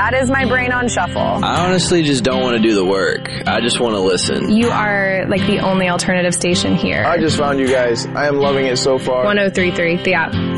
That is my brain on shuffle. I honestly just don't want to do the work. I just want to listen. You are like the only alternative station here. I just found you guys. I am loving it so far. 103.3, the app.